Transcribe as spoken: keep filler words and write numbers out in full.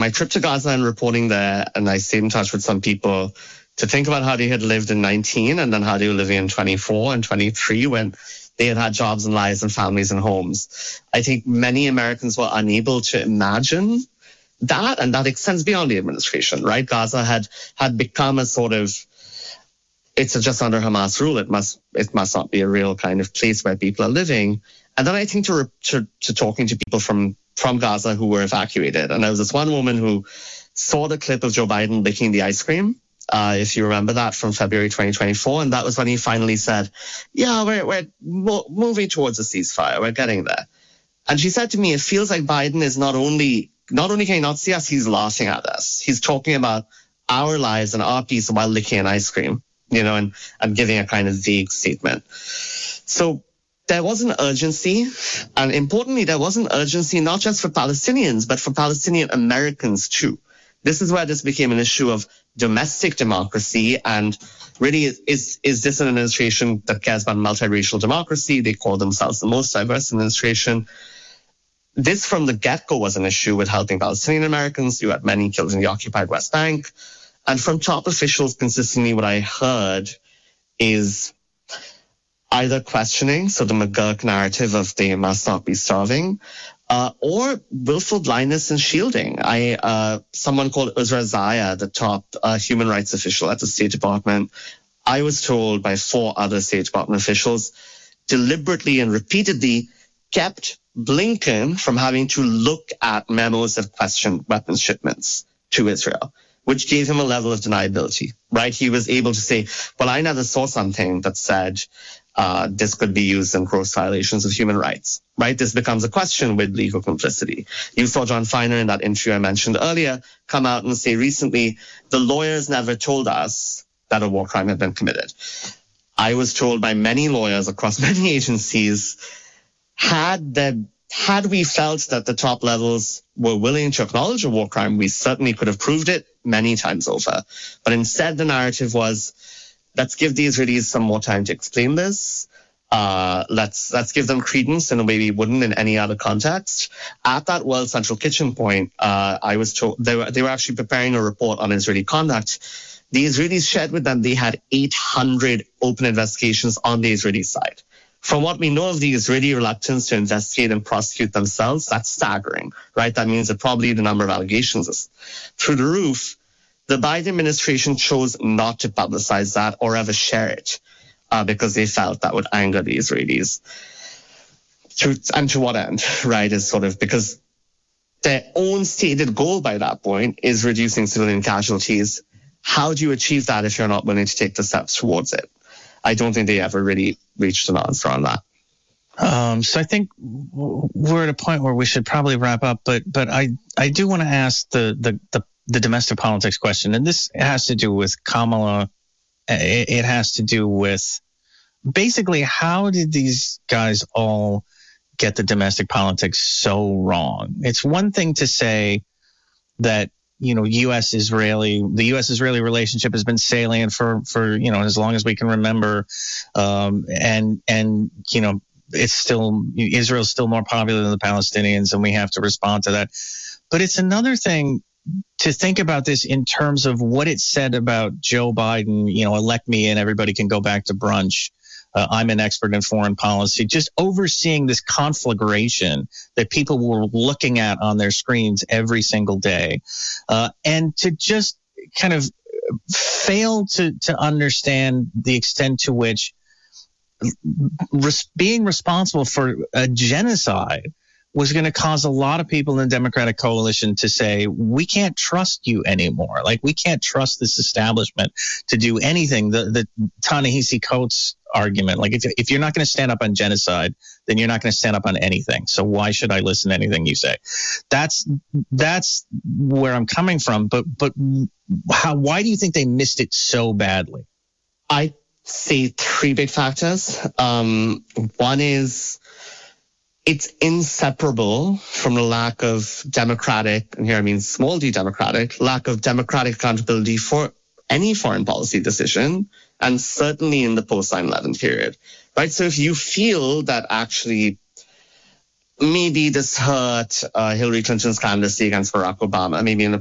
my trip to Gaza and reporting there, and I stayed in touch with some people to think about how they had lived in nineteen and then how they were living in twenty-four and twenty-three when they had had jobs and lives and families and homes. I think many Americans were unable to imagine that, and that extends beyond the administration, right? Gaza had had become a sort of, it's just under Hamas rule. It must it must not be a real kind of place where people are living. And then I think to to, to talking to people from, from Gaza who were evacuated. And there was this one woman who saw the clip of Joe Biden licking the ice cream, uh, if you remember that, from February twenty twenty-four. And that was when he finally said, yeah, we're, we're mo- moving towards a ceasefire. We're getting there. And she said to me, it feels like Biden is not only, not only can he not see us, he's laughing at us. He's talking about our lives and our peace while licking an ice cream, you know, and, and giving a kind of vague statement. So there was an urgency, and importantly, there was an urgency not just for Palestinians, but for Palestinian Americans too. This is where this became an issue of domestic democracy, and really is, is, is this an administration that cares about multiracial democracy? They call themselves the most diverse administration. This from the get-go was an issue with helping Palestinian Americans. You had many killed in the occupied West Bank. And from top officials, consistently what I heard is either questioning, so the McGurk narrative of they must not be starving, uh, or willful blindness and shielding. I uh, someone called Uzra Zaya, the top uh, human rights official at the State Department, I was told by four other State Department officials, deliberately and repeatedly kept Blinken from having to look at memos that questioned weapons shipments to Israel, which gave him a level of deniability, right? He was able to say, well, I never saw something that said uh, this could be used in gross violations of human rights, right? This becomes a question with legal complicity. You saw John Feiner in that interview I mentioned earlier come out and say recently, the lawyers never told us that a war crime had been committed. I was told by many lawyers across many agencies, had the Had we felt that the top levels were willing to acknowledge a war crime, we certainly could have proved it many times over. But instead, the narrative was, let's give the Israelis some more time to explain this. Uh, let's let's give them credence in a way we wouldn't in any other context. At that World Central Kitchen point, uh, I was told they were, they were actually preparing a report on Israeli conduct. The Israelis shared with them they had eight hundred open investigations on the Israeli side. From what we know of the Israeli reluctance to investigate and prosecute themselves, that's staggering, right? That means that probably the number of allegations is through the roof. The Biden administration chose not to publicize that or ever share it uh, because they felt that would anger the Israelis. To, and to what end, right, is sort of because their own stated goal by that point is reducing civilian casualties. How do you achieve that if you're not willing to take the steps towards it? I don't think they ever really reached an answer on that. Um, so I think we're at a point where we should probably wrap up, but but I, I do want to ask the, the, the, the domestic politics question, and this has to do with Kamala. It, it has to do with basically how did these guys all get the domestic politics so wrong? It's one thing to say that, you know, U S Israeli, the U S Israeli relationship has been salient for, for, you know, as long as we can remember. Um, and, and, you know, it's still, Israel's still more popular than the Palestinians, and we have to respond to that. But it's another thing to think about this in terms of what it said about Joe Biden, you know, elect me and everybody can go back to brunch. Uh, I'm an expert in foreign policy, just overseeing this conflagration that people were looking at on their screens every single day. Uh, and to just kind of fail to, to understand the extent to which res- being responsible for a genocide was going to cause a lot of people in the Democratic coalition to say, we can't trust you anymore. Like, we can't trust this establishment to do anything. The, the Ta-Nehisi Coates argument, like, if, if you're not going to stand up on genocide, then you're not going to stand up on anything. So why should I listen to anything you say? That's that's where I'm coming from. But but how? Why do you think they missed it so badly? I see three big factors. Um, one is, it's inseparable from the lack of democratic, and here I mean small d democratic, lack of democratic accountability for any foreign policy decision, and certainly in the post nine eleven period, right? So if you feel that actually maybe this hurt uh, Hillary Clinton's candidacy against Barack Obama, maybe in the